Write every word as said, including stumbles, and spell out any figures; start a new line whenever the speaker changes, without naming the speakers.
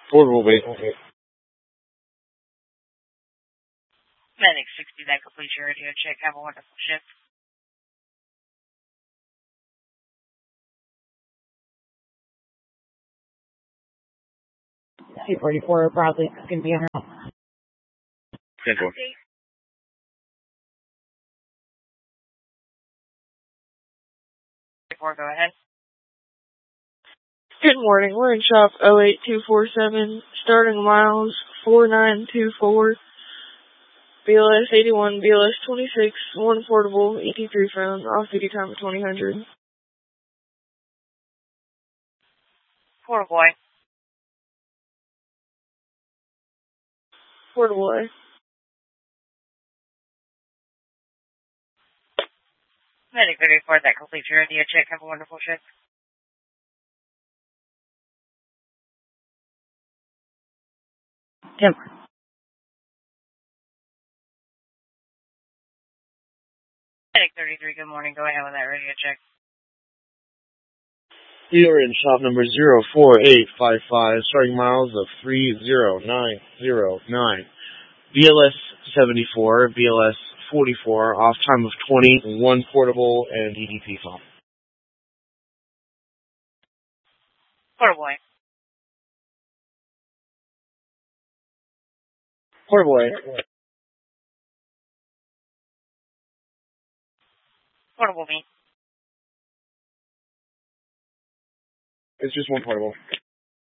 Portable wait.
Medic sixty, that completes your radio check. Have a wonderful shift.
two forty-four, Bradley, going to be on her.
ten four.
Go ahead.
Good morning. We're in shop oh eight two four seven, starting miles four nine two four, B L S eighty-one, B L S twenty-six, one portable, E T three phone, off-duty time of twenty hundred.
Portable boy.
Portable A.
Medic thirty-four, that completes your radio check. Have a wonderful shift.
Tim.
Medic thirty-three, good morning. Go ahead with that radio check.
We are in shop number zero four eight five five, starting miles of three zero nine zero nine. B L S seventy-four, B L S forty-four, off time of twenty, one portable, and E D P phone.
Portable boy.
Portable A.
Portable B.
It's just one portable.